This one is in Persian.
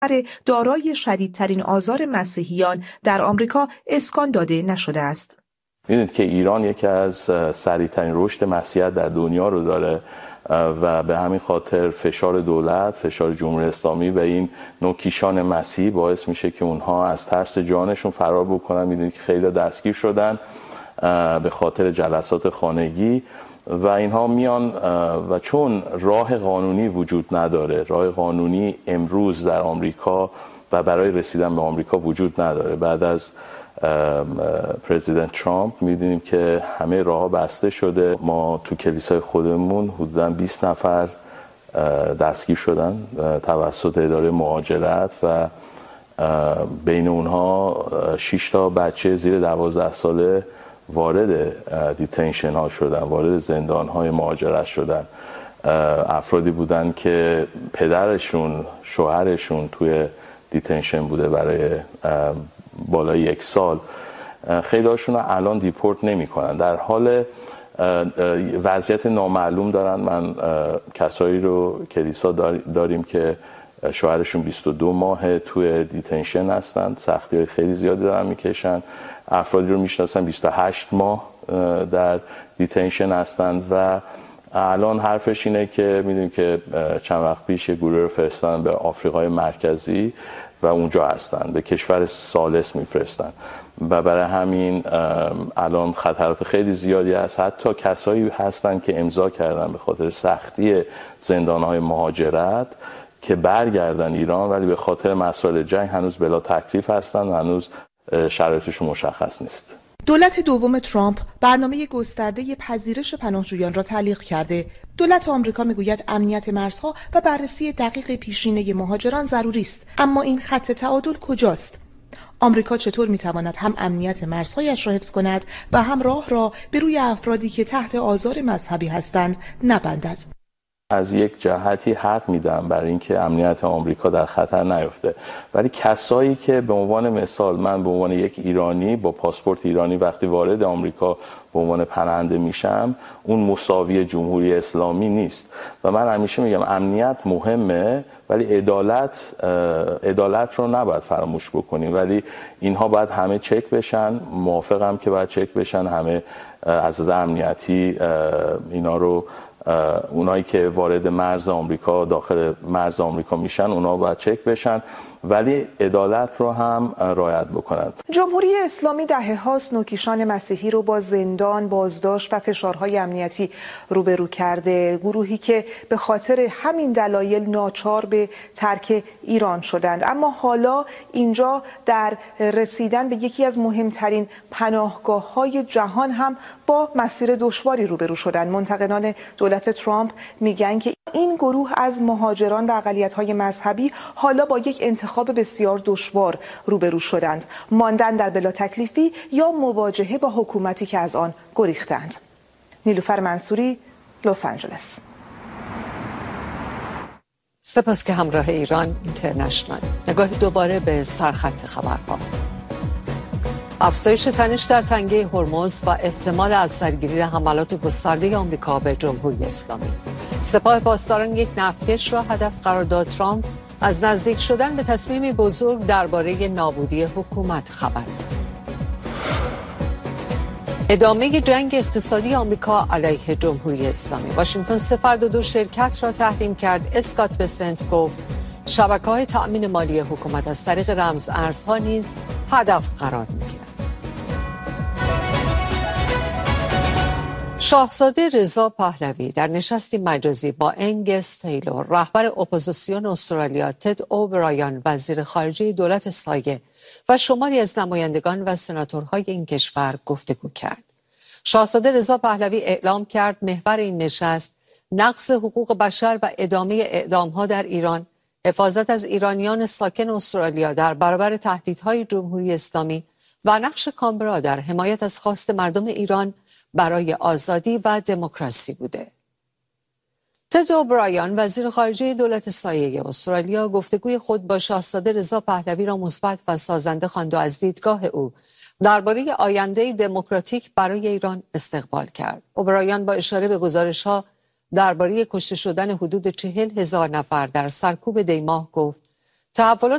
دارای شدیدترین آزار مسیحیان در آمریکا اسکان داده نشده است. می‌دونید که ایران یکی از سریع‌ترین رشد مسیحیت در دنیا رو داره و به همین خاطر فشار دولت، فشار جمهوری اسلامی و این نوع کیشان مسیحی باعث میشه که اونها از ترس جانشون فرار بکنن. می‌دونید که خیلی دستگیر شدن به خاطر جلسات خانگی و اینها میان و چون راه قانونی وجود نداره، راه قانونی امروز در آمریکا و برای رسیدن به آمریکا وجود نداره. بعد از پرزیدنت ترامپ می‌دونیم که همه راه‌ها بسته شده. ما تو کلیسای خودمون حدوداً 20 نفر دستگیر شدن توسط اداره مهاجرت و بین اونها 6 تا بچه زیر 12 ساله وارد دیتنشن ها شدن، وارد زندان های مهاجرت شدن. افرادی بودن که پدرشون، شوهرشون توی دیتنشن بوده برای بالای 1 سال. خیلی هاشون رو الان دیپورت نمی کنن، در حال وضعیت نامعلوم دارن. من کسایی رو کلیسا داریم که شوهرشون 22 ماه توی دیتنشن هستن، سختی های خیلی زیادی دارن میکشن. افرادی رو میشناسن 28 ماه در دیتنشن هستن و الان حرفش اینه که میدونیم که چند وقت پیش یه گروه رو فرستادن به آفریقای مرکزی و اونجا هستن، به کشور ثالث میفرستن و برای همین الان خطرات خیلی زیادی هست. حتی کسایی هستن که امضا کردن به خاطر سختی زندانهای مهاجرت که برگردن ایران، ولی به خاطر مسائل جنگ هنوز بلا تکلیف هستن و هنوز شرایطشون مشخص نیست. دولت دوم ترامپ برنامه گسترده پذیرش پناهجویان را تعلیق کرده. دولت آمریکا میگوید امنیت مرزها و بررسی دقیق پیشینه مهاجران ضروری است، اما این خط تعادل کجاست؟ آمریکا چطور میتواند هم امنیت مرزهایش را حفظ کند و هم راه را به روی افرادی که تحت آزار مذهبی هستند نبندد؟ از یک جهتی حق میدم برای اینکه امنیت آمریکا در خطر نیفته، ولی کسایی که به عنوان مثال من به عنوان یک ایرانی با پاسپورت ایرانی وقتی وارد آمریکا به عنوان پناهنده میشم، اون مساوی جمهوری اسلامی نیست. و من همیشه میگم امنیت مهمه ولی عدالت رو نباید فراموش بکنیم، ولی اینها باید همه چک بشن. موافقم که باید چک بشن همه از نظر امنیتی اینا رو. اونایی که وارد مرز آمریکا، داخل مرز آمریکا میشن، اونا باید چک بشن ولی عدالت رو هم رعایت بکنند. جمهوری اسلامی دهه‌هاست نوکیشان مسیحی رو با زندان، بازداشت و فشارهای امنیتی روبرو کرده. گروهی که به خاطر همین دلایل ناچار به ترک ایران شدند، اما حالا اینجا در رسیدن به یکی از مهمترین پناهگاه‌های جهان هم با مسیر دشواری روبرو شدند. منتقدان دولت ترامپ میگن که این گروه از مهاجران و اقلیت‌های مذهبی حالا با یک انتخاب بسیار دشوار روبرو شدند: ماندن در بلا تکلیفی یا مواجهه با حکومتی که از آن گریختند. نیلوفر منصوری، لس آنجلس. سپاس که همراه ایران اینترنشنال. نگاهی دوباره به سرخط خبرها. افزایش تنش در تنگه هرمز و احتمال از سرگیری حملات گسترده آمریکا به جمهوری اسلامی. سپاه پاسداران یک نفتکش را هدف قرار داد. ترامپ از نزدیک شدن به تصمیمی بزرگ درباره نابودی حکومت خبر داد. ادامه جنگ اقتصادی آمریکا علیه جمهوری اسلامی. واشنگتن 0.2 شرکت را تحریم کرد. اسکات بسنت گفت شبکه‌های تأمین مالی حکومت از طریق رمز ارزها نیز هدف قرار می‌گیرند. شاهزاده رضا پهلوی در نشستی مجازی با انگس تیلور، رهبر اپوزیسیون استرالیا، تد اوبرایان، وزیر خارجه دولت سایه و شماری از نمایندگان و سناتورهای این کشور گفتگو کرد. شاهزاده رضا پهلوی اعلام کرد محور این نشست نقض حقوق بشر و ادامه اعدام‌ها در ایران، حفاظت از ایرانیان ساکن استرالیا در برابر تهدیدهای جمهوری اسلامی و نقش کانبرا در حمایت از خواست مردم ایران برای آزادی و دموکراسی بوده. تد اوبرایان، وزیر خارجه دولت سایه استرالیا، گفتگوی خود با شاهزاده رضا پهلوی را مثبت و سازنده خواند و از دیدگاه او درباره آینده دموکراتیک برای ایران استقبال کرد. اوبرایان با اشاره به گزارش‌ها درباره کشته شدن حدود 40,000 نفر در سرکوب دیماه گفت تحولات